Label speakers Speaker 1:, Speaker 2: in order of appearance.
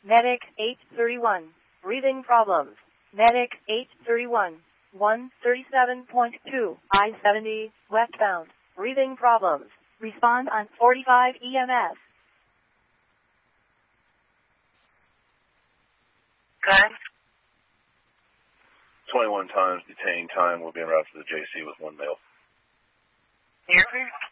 Speaker 1: Medic 831. Breathing problems. Medic 831. 137.2. I-70. Westbound. Breathing problems. Respond on 45 EMS.
Speaker 2: Okay.
Speaker 3: 21 times detained time will be en route to the JC with 1 male.
Speaker 2: Here.